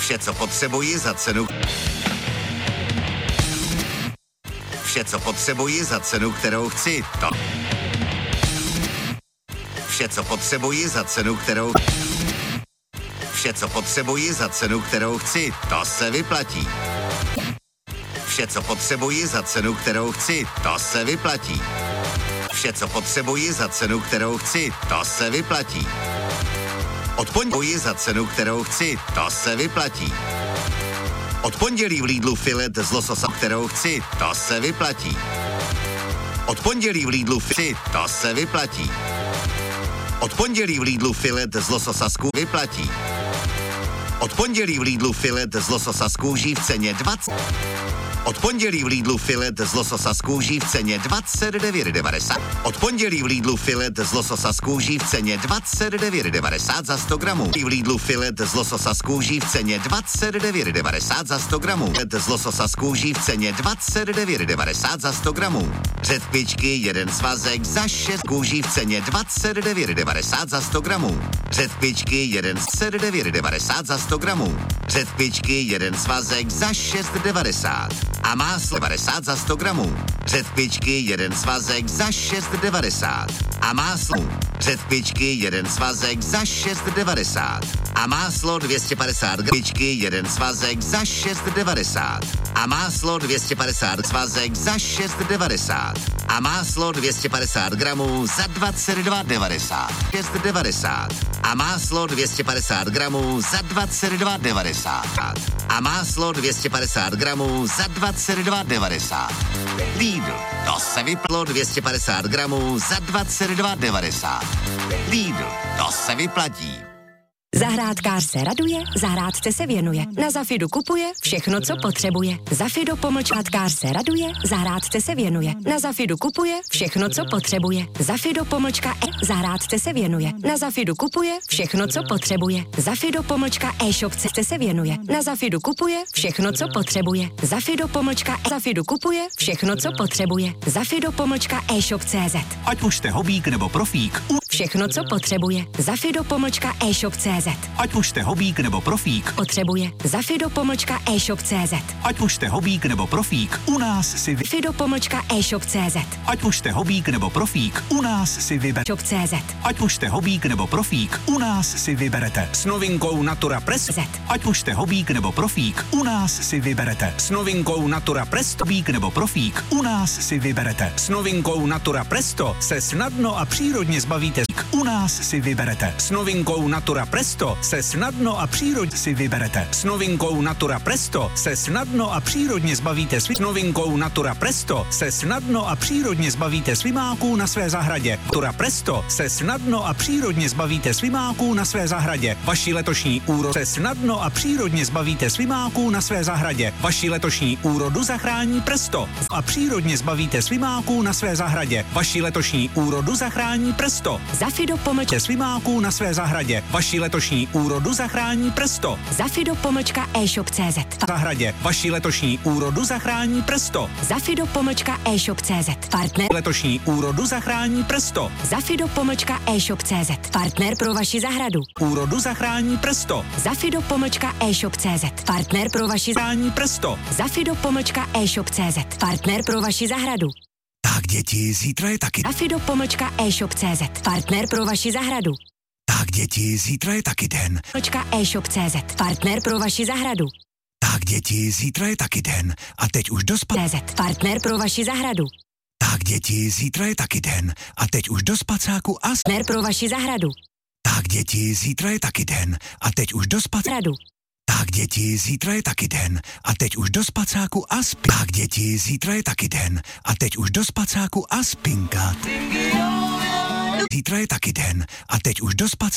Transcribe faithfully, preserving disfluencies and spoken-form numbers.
Vše, co potřebuji za cenu... Vše, co potřebuji za cenu, kterou chci, to... Vše, co potřebuji za cenu, kterou... Vše, co potřebuji za cenu, kterou chci, to se vyplatí. Vše, co potřebuji za cenu, kterou chci, to se vyplatí. Vše, co potřebuji za cenu, kterou chci, to se vyplatí. Od pondělí za cenu, kterou chci, to se vyplatí. Od pondělí v Lidlu filet z lososa, kterou chci, to se vyplatí. Od pondělí v Lidlu filet, to se vyplatí. Od pondělí v Lidlu filet z lososa z kůží vyplatí. Od pondělí v Lidlu filet z lososa z kůží v ceně dvacet. Od pondělí v Lidlu filet z lososa z kůží v ceně dvacet devět devadesát. Od pondělí v Lidlu filet z lososa z kůží v ceně dvacet devět devadesát za sto gramů. V Lidlu filet z lososa z kůží v ceně dvacet devět devadesát za sto gramů. Filet z lososa z kůží v ceně dvacet devět devadesát za sto gramů. Řetkvičky jeden svazek za šest kůží v ceně dvacet devět devadesát za sto gramů. Řetkvičky jeden dvacet devět devadesát za sto gramů. Řetkvičky jeden svazek za šest devadesát. A máslo devadesát za sto gramů. Řetkvičky jeden svazek za šest devadesát. A máslo. Řetkvičky jeden svazek za šest devadesát. A máslo dvě stě padesát gramů. Řetkvičky jeden svazek za šest devadesát. A máslo dvě stě padesát svazek za šest devadesát. A máslo dvě stě padesát gramů za dvacet dva devadesát. šest devadesát. A máslo dvě stě padesát gramů za dvacet dva devadesát. A máslo dvě stě padesát gramů za dvacet dva devadesát. Lidl, to se vyplo dvě stě padesát gramů za dvacet dva devadesát. Lidl, to se vyplatí. Zahrádkář se raduje, zahrádce se věnuje. Na Zafidu kupuje všechno, co potřebuje. Zafido pomlčátkář se raduje, zahrádce se věnuje. Na Zafidu kupuje všechno, co potřebuje. Zafido pomlčka e, zahrádce se věnuje. Na Zafidu kupuje všechno, co potřebuje. Zafido pomlčka e-shopce se věnuje. Na Zafidu kupuje všechno, co potřebuje. Zafido pomlčka e, Zafidu kupuje všechno, co potřebuje. Zafido pomlčka e-shop tečka cé zet. Ať už jste hobík nebo profík. Všechno, co potřebuje. Zafido pomlčka e-shop tečka cé zet. Ať už jste hobík nebo profík. Potřebuje. Zafido pomlčka e-shop tečka cé zet. Ať už jste hobík nebo profík, u nás si vy... Zafido pomlčka e-shop tečka cé zet. Ať už jste hobík nebo profík, u nás si vyberete. shop tečka cé zet. Ať už jste hobík nebo profík, u nás si vyberete. S novinkou Natura Presto. Z. Ať už jste hobík nebo profík, u nás si vyberete. S novinkou Natura Presto. Hobík nebo profík, u nás si vyberete. S novinkou Natura Presto se snadno a přírodně zbavíte. U nás si vyberete. S novinkou Natura Presto se snadno a přírodně si vyberete. S novinkou Natura Presto se snadno a přírodně zbavíte svý... S novinkou Natura Presto se snadno a přírodně zbavíte svimáků na své zahradě. Natura Presto se snadno a přírodně zbavíte svimáků na své zahradě. Vaši letošní úrodu se snadno a přírodně zbavíte svimáků na své zahradě. Vaši letošní úrodu zachrání Presto. A přírodně zbavíte svimáků na své zahradě. Vaši letošní úrodu zachrání Presto. Zafido pomlčka svimáků na své zahradě. Vaši letošní úrodu zachrání Presto. Zafido pomlčka e-shop tečka cé zet. Zahradě. Vaši letošní úrodu zachrání Presto. Zafido pomlčka e-shop tečka cé zet. Partner. Letošní úrodu zachrání Presto. Zafido pomlčka e-shop tečka cé zet. Partner pro vaši zahradu. Úrodu zachrání Presto. Zafido pomlčka e-shop tečka cé zet. Partner pro vaši zachrání Presto. Zafido pomlčka e-shop tečka cé zet. Partner pro vaši zahradu. Tak děti, zítra je taky. Zafido pomlčka e-shop tečka cé zet. Partner pro vaši zahradu. Tak děti, zítra je taky den. Pomlčka e-shop tečka cé zet. Partner pro vaši zahradu. Tak děti, zítra je taky den. A teď už do spa... Partner pro vaši zahradu. Tak děti, zítra je taky den. A teď už do spacáku a... Partner pro vaši zahradu. Tak děti, zítra je taky den. A teď už do spacáku... Tak děti, zítra je taky den. A teď už do spacáku a sp... Tak děti, zítra je taky den. A teď už do spacáku a spinkat. Zítra je taky den. A teď už do spacáku...